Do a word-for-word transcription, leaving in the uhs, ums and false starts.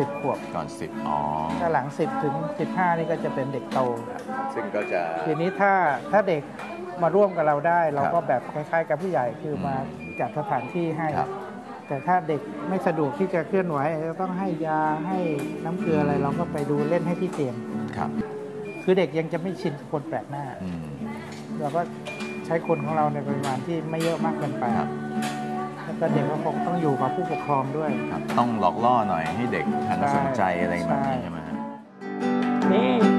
สิบขวบก่อนสิบอ๋อถ้าหลังสิบถึงสิบห้านี่ก็จะเป็นเด็กโตซึ่งก็จะทีนี้ถ้าถ้าเด็กมาร่วมกับเราได้เราก็แบบคล้ายๆกับผู้ใหญ่คือมาจัดสถานที่ให้แต่ถ้าเด็กไม่สะดวกที่จะเคลื่อนไหวจะต้องให้ยาให้น้ำเกลืออะไรเราก็ไปดูเล่นให้ที่เตียงครับคือเด็กยังจะไม่ชินคนแปลกหน้าเราก็ใช้คนของเราในปริมาณที่ไม่เยอะมากเกินไปแล้วก็เด็กก็คงต้องอยู่กับผู้ปกครองด้วยต้องหลอกล่อหน่อยให้เด็กหันมาสนใจอะไรแบบนี้ใช่ไหมนี่